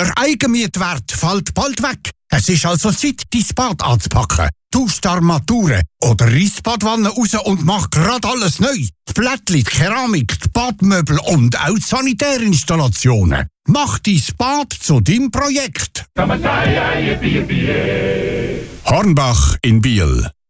Der Eigenmietwert fällt bald weg. Es ist also Zeit, dein Bad anzupacken. Tausch die Armaturen oder reiss die Badwanne raus und mach grad alles neu. Die Plättchen, die Keramik, die Badmöbel und auch die Sanitärinstallationen. Mach dein Bad zu deinem Projekt. Hornbach in Biel.